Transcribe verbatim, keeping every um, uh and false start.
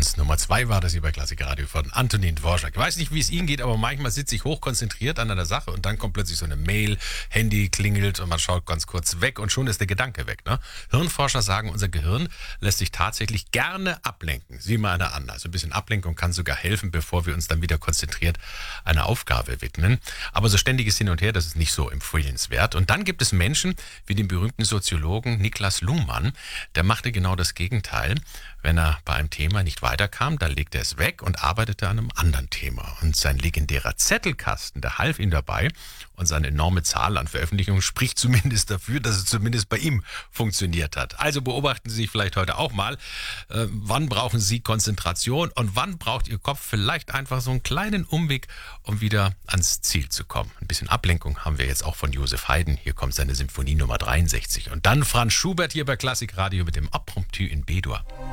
Abends. Nummer zwei war das hier bei Klassik Radio von Antonin Dvorak. Ich weiß nicht, wie es Ihnen geht, aber manchmal sitze ich hochkonzentriert an einer Sache und dann kommt plötzlich so eine Mail, Handy klingelt und man schaut ganz kurz weg und schon ist der Gedanke weg. Ne? Hirnforscher sagen, unser Gehirn lässt sich tatsächlich gerne ablenken. Sieh mal einer an. Also ein bisschen Ablenkung kann sogar helfen, bevor wir uns dann wieder konzentriert einer Aufgabe widmen. Aber so ständiges Hin und Her, das ist nicht so empfehlenswert. Und dann gibt es Menschen wie den berühmten Soziologen Niklas Luhmann, der machte genau das Gegenteil. Wenn er bei einem Thema nicht weiterkam, dann legte er es weg und arbeitete an einem anderen Thema. Und sein legendärer Zettelkasten, der half ihm dabei. Und seine enorme Zahl an Veröffentlichungen spricht zumindest dafür, dass es zumindest bei ihm funktioniert hat. Also beobachten Sie sich vielleicht heute auch mal, äh, wann brauchen Sie Konzentration und wann braucht Ihr Kopf vielleicht einfach so einen kleinen Umweg, um wieder ans Ziel zu kommen. Ein bisschen Ablenkung haben wir jetzt auch von Josef Haydn. Hier kommt seine Symphonie Nummer dreiundsechzig. Und dann Franz Schubert hier bei Klassik Radio mit dem Impromptu in B-Dur.